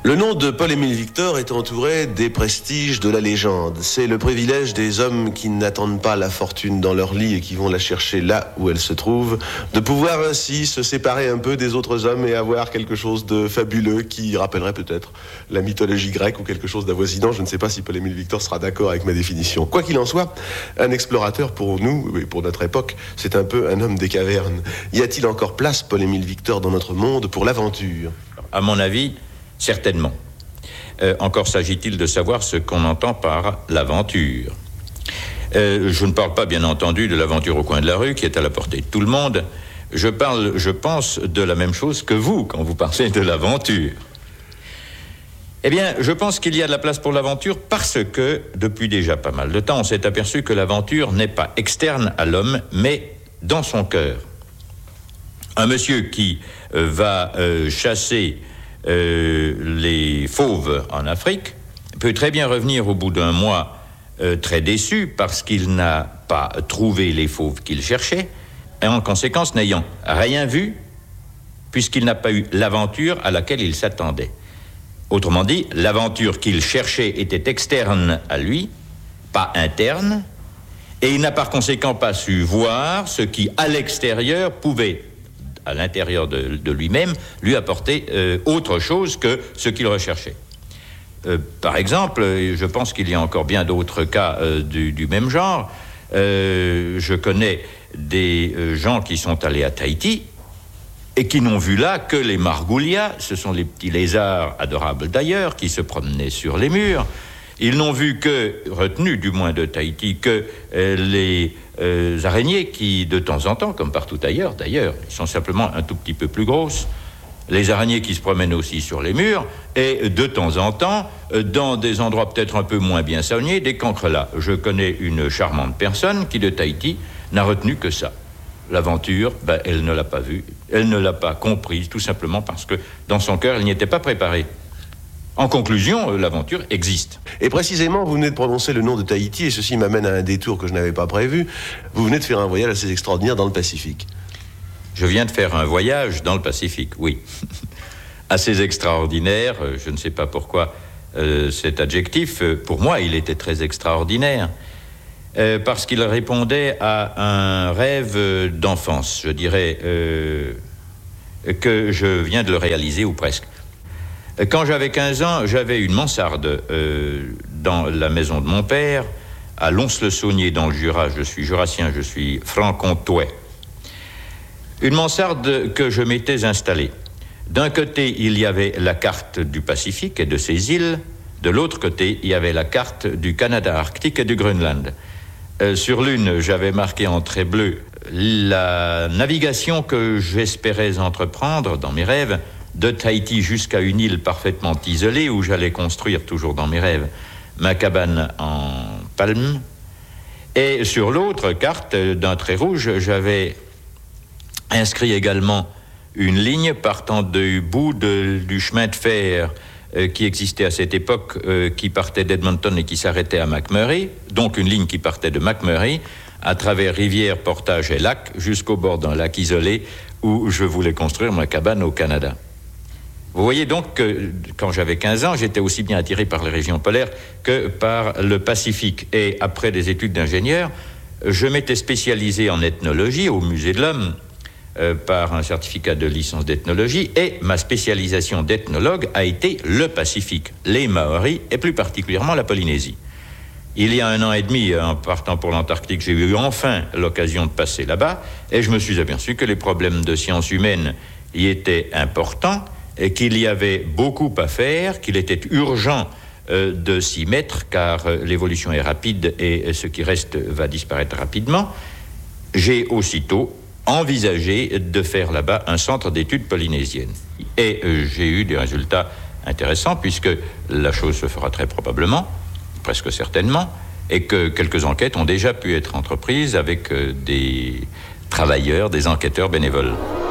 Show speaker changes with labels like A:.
A: Le nom de Paul-Émile Victor est entouré des prestiges de la légende. C'est le privilège des hommes qui n'attendent pas la fortune dans leur lit et qui vont la chercher là où elle se trouve, de pouvoir ainsi se séparer un peu des autres hommes et avoir quelque chose de fabuleux qui rappellerait peut-être la mythologie grecque ou quelque chose d'avoisinant. Je ne sais pas si Paul-Émile Victor sera d'accord avec ma définition. Quoi qu'il en soit, un explorateur pour nous et pour notre époque, c'est un peu un homme des cavernes. Y a-t-il encore place, Paul-Émile Victor, dans notre monde pour l'aventure ?
B: À mon avis, certainement. Encore s'agit-il de savoir ce qu'on entend par l'aventure. Je ne parle pas, bien entendu, de l'aventure au coin de la rue, qui est à la portée de tout le monde. Je parle, je pense, de la même chose que vous, quand vous parlez de l'aventure. Eh bien, je pense qu'il y a de la place pour l'aventure parce que, depuis déjà pas mal de temps, on s'est aperçu que l'aventure n'est pas externe à l'homme, mais dans son cœur. Un monsieur qui va chasser les fauves en Afrique peut très bien revenir au bout d'un mois très déçu parce qu'il n'a pas trouvé les fauves qu'il cherchait et en conséquence n'ayant rien vu puisqu'il n'a pas eu l'aventure à laquelle il s'attendait. Autrement dit, l'aventure qu'il cherchait était externe à lui, pas interne, et il n'a par conséquent pas su voir ce qui, à l'extérieur, pouvait à l'intérieur de lui-même, lui apporter autre chose que ce qu'il recherchait. Par exemple, je pense qu'il y a encore bien d'autres cas du même genre. Je connais des gens qui sont allés à Tahiti et qui n'ont vu là que les margoulias, ce sont les petits lézards adorables d'ailleurs, qui se promenaient sur les murs. Ils n'ont vu que, retenus du moins de Tahiti, que les araignées qui, de temps en temps, comme partout ailleurs d'ailleurs, sont simplement un tout petit peu plus grosses, les araignées qui se promènent aussi sur les murs, et de temps en temps, dans des endroits peut-être un peu moins bien soignés, des cancrelats. Je connais une charmante personne qui, de Tahiti, n'a retenu que ça. L'aventure, elle ne l'a pas vue, elle ne l'a pas comprise, tout simplement parce que, dans son cœur, elle n'y était pas préparée. En conclusion, l'aventure existe.
A: Et précisément, vous venez de prononcer le nom de Tahiti, et ceci m'amène à un détour que je n'avais pas prévu. Vous venez de faire un voyage assez extraordinaire dans le Pacifique.
B: Je viens de faire un voyage dans le Pacifique, oui. Assez extraordinaire, je ne sais pas pourquoi cet adjectif. Pour moi, il était très extraordinaire. Parce qu'il répondait à un rêve d'enfance, je dirais, que je viens de le réaliser, ou presque. Quand j'avais 15 ans, j'avais une mansarde dans la maison de mon père, à Lons-le-Saunier, dans le Jura. Je suis jurassien, je suis franc-comtois. Une mansarde que je m'étais installée. D'un côté, il y avait la carte du Pacifique et de ses îles. De l'autre côté, il y avait la carte du Canada arctique et du Groenland. Sur l'une, j'avais marqué en traits bleus la navigation que j'espérais entreprendre dans mes rêves, de Tahiti jusqu'à une île parfaitement isolée où j'allais construire, toujours dans mes rêves, ma cabane en palme. Et sur l'autre carte, d'un trait rouge, j'avais inscrit également une ligne partant du bout du chemin de fer qui existait à cette époque, qui partait d'Edmonton et qui s'arrêtait à McMurray, donc une ligne qui partait de McMurray à travers rivières, portages et lacs jusqu'au bord d'un lac isolé où je voulais construire ma cabane au Canada. Vous voyez donc que quand j'avais 15 ans, j'étais aussi bien attiré par les régions polaires que par le Pacifique. Et après des études d'ingénieur, je m'étais spécialisé en ethnologie au Musée de l'Homme par un certificat de licence d'ethnologie, et ma spécialisation d'ethnologue a été le Pacifique, les Maoris et plus particulièrement la Polynésie. Il y a 1 an et demi, en partant pour l'Antarctique, j'ai eu enfin l'occasion de passer là-bas et je me suis aperçu que les problèmes de sciences humaines y étaient importants et qu'il y avait beaucoup à faire, qu'il était urgent de s'y mettre car l'évolution est rapide et ce qui reste va disparaître rapidement. J'ai aussitôt envisagé de faire là-bas un centre d'études polynésiennes. Et j'ai eu des résultats intéressants puisque la chose se fera très probablement, presque certainement, et que quelques enquêtes ont déjà pu être entreprises avec des travailleurs, des enquêteurs bénévoles.